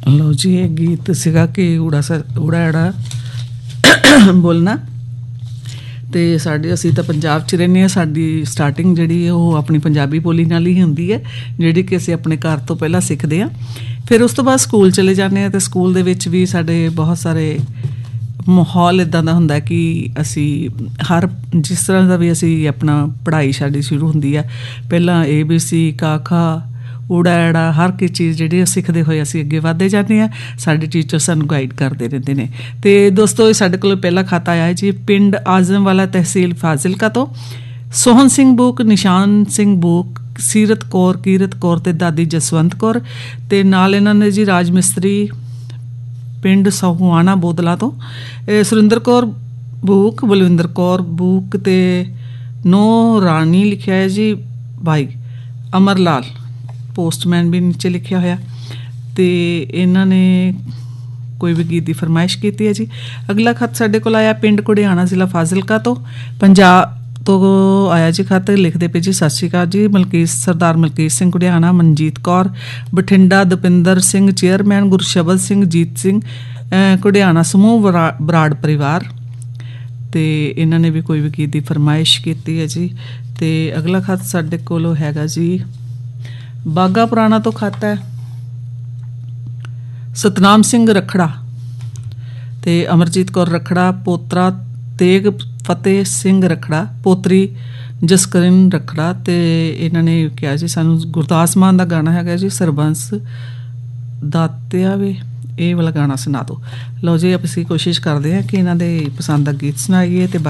ਲਓ ਜੀ, ਇਹ ਗੀਤ ਸੀਗਾ ਕਿ ਊੜਾ ਐੜਾ ਬੋਲਣਾ। ਅਤੇ ਅਸੀਂ ਤਾਂ ਪੰਜਾਬ 'ਚ ਰਹਿੰਦੇ ਹਾਂ। ਸਾਡੀ ਸਟਾਰਟਿੰਗ ਜਿਹੜੀ ਹੈ ਉਹ ਆਪਣੀ ਪੰਜਾਬੀ ਬੋਲੀ ਨਾਲ ਹੀ ਹੁੰਦੀ ਹੈ, ਜਿਹੜੀ ਕਿ ਅਸੀਂ ਆਪਣੇ ਘਰ ਤੋਂ ਪਹਿਲਾਂ ਸਿੱਖਦੇ ਹਾਂ। ਫਿਰ ਉਸ ਤੋਂ ਬਾਅਦ ਸਕੂਲ ਚਲੇ ਜਾਂਦੇ ਹਾਂ, ਅਤੇ ਸਕੂਲ ਦੇ ਵਿੱਚ ਵੀ ਸਾਡੇ ਬਹੁਤ ਸਾਰੇ ਮਾਹੌਲ ਇੱਦਾਂ ਦਾ ਹੁੰਦਾ ਕਿ ਅਸੀਂ ਜਿਸ ਤਰ੍ਹਾਂ ਦਾ ਵੀ ਅਸੀਂ ਆਪਣਾ ਪੜ੍ਹਾਈ ਸਾਡੀ ਸ਼ੁਰੂ ਹੁੰਦੀ ਆ, ਪਹਿਲਾਂ ABC ਕ ਖ ਊੜਾ ਐੜਾ ਹਰ ਇੱਕ ਚੀਜ਼ ਜਿਹੜੀ ਸਿੱਖਦੇ ਹੋਏ ਅਸੀਂ ਅੱਗੇ ਵੱਧਦੇ ਜਾਂਦੇ ਹਾਂ। ਸਾਡੇ ਟੀਚਰ ਸਾਨੂੰ ਗਾਈਡ ਕਰਦੇ ਰਹਿੰਦੇ ਨੇ। ਅਤੇ ਦੋਸਤੋ, ਸਾਡੇ ਕੋਲ ਪਹਿਲਾ ਖਾਤਾ ਆਇਆ ਜੀ ਪਿੰਡ ਆਜ਼ਮਵਾਲਾ, ਤਹਿਸੀਲ ਫਾਜ਼ਿਲਕਾ ਤੋਂ। ਸੋਹਨ ਸਿੰਘ ਬੂਕ, ਨਿਸ਼ਾਨ ਸਿੰਘ ਬੂਕ, ਸੀਰਤ ਕੌਰ, ਕੀਰਤ ਕੌਰ ਅਤੇ ਦਾਦੀ ਜਸਵੰਤ ਕੌਰ। ਅਤੇ ਨਾਲ ਇਹਨਾਂ ਨੇ ਜੀ ਰਾਜ ਮਿਸਤਰੀ ਪਿੰਡ ਸਹੁਆਣਾ ਬੋਦਲਾ ਤੋਂ ਸੁਰਿੰਦਰ ਕੌਰ ਬੂਕ, ਬਲਵਿੰਦਰ ਕੌਰ ਬੂਕ ਅਤੇ ਨੋ ਰਾਣੀ ਲਿਖਿਆ ਹੈ ਜੀ ਭਾਈ ਅਮਰ ਲਾਲ, ਪੋਸਟਮੈਨ ਵੀ ਨੀਚੇ ਲਿਖਿਆ ਹੋਇਆ। ਅਤੇ ਇਹਨਾਂ ਨੇ ਕੋਈ ਵੀ ਗੀਤ ਦੀ ਫਰਮਾਇਸ਼ ਕੀਤੀ ਹੈ ਜੀ। ਅਗਲਾ ਖੱਤ ਸਾਡੇ ਕੋਲ ਆਇਆ ਪਿੰਡ ਘੁੜਿਆਣਾ, ਜ਼ਿਲ੍ਹਾ ਫਾਜ਼ਿਲਕਾ ਤੋਂ, ਪੰਜਾਬ ਤੋਂ ਆਇਆ ਜੀ ਖੱਤ। ਲਿਖਦੇ ਪਏ ਜੀ, ਸਤਿ ਸ਼੍ਰੀ ਅਕਾਲ ਜੀ। ਸਰਦਾਰ ਮਲਕੀਤ ਸਿੰਘ ਘੁੜਿਆਣਾ, ਮਨਜੀਤ ਕੌਰ ਬਠਿੰਡਾ, ਦਪਿੰਦਰ ਸਿੰਘ ਚੇਅਰਮੈਨ, ਗੁਰਸ਼ਬਦ ਸਿੰਘ, ਜੀਤ ਸਿੰਘ ਘੁੜਿਆਣਾ ਸਮੂਹ ਬਰਾੜ ਪਰਿਵਾਰ। ਅਤੇ ਇਹਨਾਂ ਨੇ ਵੀ ਕੋਈ ਵੀ ਗੀਤ ਦੀ ਫਰਮਾਇਸ਼ ਕੀਤੀ ਹੈ ਜੀ। ਅਤੇ ਅਗਲਾ ਖੱਤ ਸਾਡੇ ਕੋਲੋਂ ਹੈਗਾ ਜੀ ਬਾਘਾ ਪੁਰਾਣਾ ਤੋਂ ਖੱਤ ਹੈ ਸਤਨਾਮ ਸਿੰਘ ਰਖੜਾ ਅਤੇ ਅਮਰਜੀਤ ਕੌਰ ਰਖੜਾ, ਪੋਤਰਾ ਤੇਗ ਫਤਿਹ ਸਿੰਘ ਰਖੜਾ, ਪੋਤਰੀ ਜਸਕਰਨ ਰਖੜਾ। ਅਤੇ ਇਹਨਾਂ ਨੇ ਕਿਹਾ ਜੀ ਸਾਨੂੰ ਗੁਰਦਾਸ ਮਾਨ ਦਾ ਗਾਣਾ ਹੈਗਾ ਜੀ ਸਰਬੰਸ ਦਾਤਿਆ ਵੇ, ਇਹ ਵਾਲਾ ਗਾਣਾ ਸੁਣਾ ਦਿਓ। ਲਓ ਜੀ, ਅਸੀਂ ਕੋਸ਼ਿਸ਼ ਕਰਦੇ ਹਾਂ ਕਿ ਇਹਨਾਂ ਦੇ ਪਸੰਦ ਦਾ ਗੀਤ ਸੁਣਾਈਏ। ਅਤੇ